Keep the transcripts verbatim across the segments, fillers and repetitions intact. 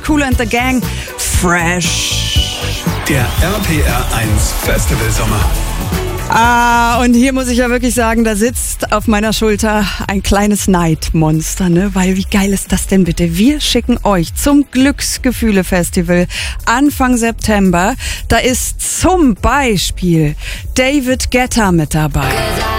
Kool and the Gang, Fresh. Der R P R eins Festival Sommer. Ah, und hier muss ich ja wirklich sagen, da sitzt auf meiner Schulter ein kleines Neidmonster, ne? Weil wie geil ist das denn bitte? Wir schicken euch zum Glücksgefühle-Festival Anfang September. Da ist zum Beispiel David Guetta mit dabei.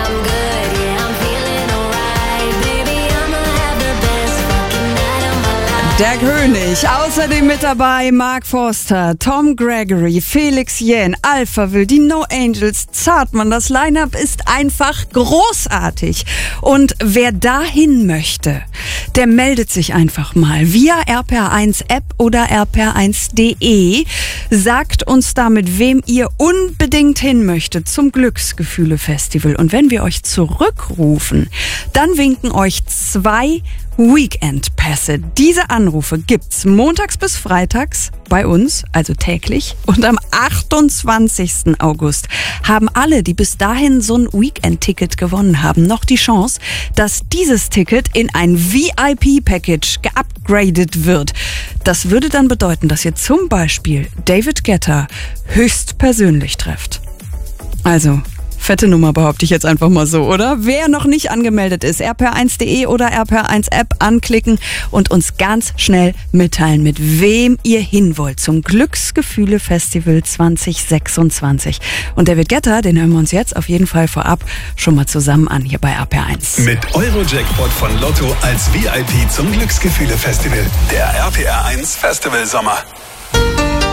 Der König, außerdem mit dabei Mark Forster, Tom Gregory, Felix Jähn, Alphaville, die No Angels, Zartmann. Das Line-Up ist einfach großartig. Und wer dahin möchte, der meldet sich einfach mal via R P R eins App oder R P R eins Punkt de. Sagt uns da, mit wem ihr unbedingt hin möchtet zum Glücksgefühle-Festival. Und wenn wir euch zurückrufen, dann winken euch zwei Weekend-Pässe. Diese Anrufe gibt's montags bis freitags bei uns, also täglich. Und am achtundzwanzigsten August haben alle, die bis dahin so ein Weekend-Ticket gewonnen haben, noch die Chance, dass dieses Ticket in ein V I P-Package geupgradet wird. Das würde dann bedeuten, dass ihr zum Beispiel David Guetta höchstpersönlich trefft. Also fette Nummer, behaupte ich jetzt einfach mal so, oder? Wer noch nicht angemeldet ist, R P R eins Punkt de oder R P R eins App anklicken und uns ganz schnell mitteilen, mit wem ihr hin wollt zum Glücksgefühle-Festival zwanzig sechsundzwanzig. Und David Guetta, den hören wir uns jetzt auf jeden Fall vorab schon mal zusammen an, hier bei R P R eins. Mit Euro-Jackpot von Lotto als V I P zum Glücksgefühle-Festival. Der R P R eins Festival Sommer.